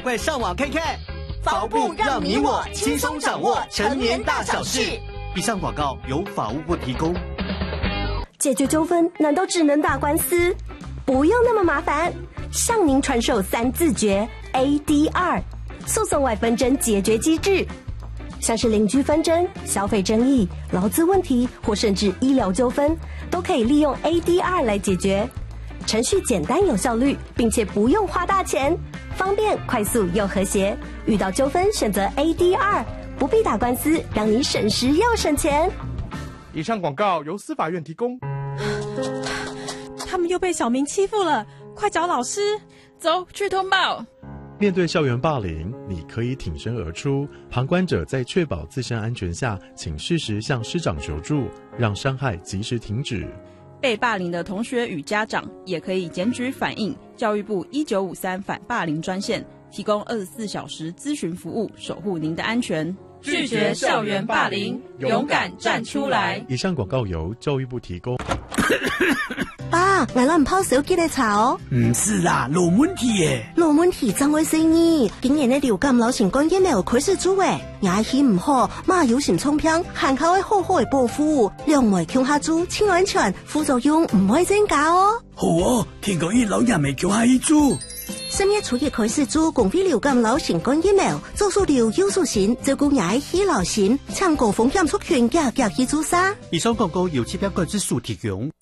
快上网看看，法务部让你我轻松掌握成年大小事。以上广告由法务部提供。 解决纠纷难道只能打官司？不用那么麻烦，向您传授3字诀 ADR， 诉讼外纷争解决机制。像是邻居纷争、消费争议、劳资问题或甚至医疗纠纷，都可以利用 ADR 来解决。程序简单有效率，并且不用花大钱，方便快速又和谐。遇到纠纷选择 ADR， 不必打官司，让你省时又省钱。 以上广告由司法院提供。 他们又被小明欺负了，快找老师！ 走去通报。 面对校园霸凌，你可以挺身而出，旁观者在确保自身安全下，请适时向师长求助，让伤害及时停止。 被霸凌的同学与家长也可以检举反映教育部1953反霸凌专线，提供24小时咨询服务，守护您的安全。 拒绝校园霸凌，勇敢站出来。 以上广告由教育部提供。 爸，我们泡手机来查哦。 唔是啦，老问题耶。 老问题怎回事呢？今年的流感流行感染苗开始做诶，牙齿唔好，马有心冲偏，限靠会好好的保护，两枚强下做，清安全，副作用唔会增加哦。 好哦，听讲伊老人未强下一做。 11初一开始做公费流感流行感染苗，做数流有数线，照顾牙齿流行，抢高风险出拳，加去做啥？ 以上广告由7标管制署提供。